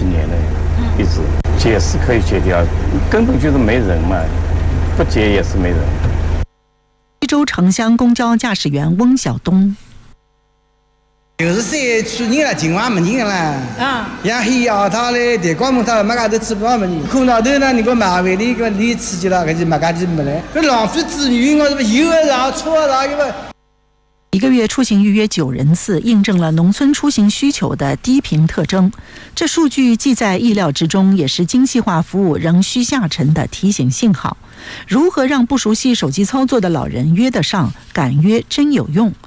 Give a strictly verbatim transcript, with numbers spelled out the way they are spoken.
年了，一直接是可以接掉，根本就是没人嘛，不接也是没人。 徐州城乡公交驾驶员翁晓东。 就是社区人了，今晚没人了。啊，像黑窑头嘞，电光木头，没家头吃不到没人。空调头呢，你给买回来个你刺激了，搿就没家就没来。搿浪费资源，我这不油啊上，车啊上，因为。 一个月出行预约九人次，印证了农村出行需求的低频特征。这数据既在意料之中，也是精细化服务仍需下沉的提醒信号。如何让不熟悉手机操作的老人约得上，敢约真有用？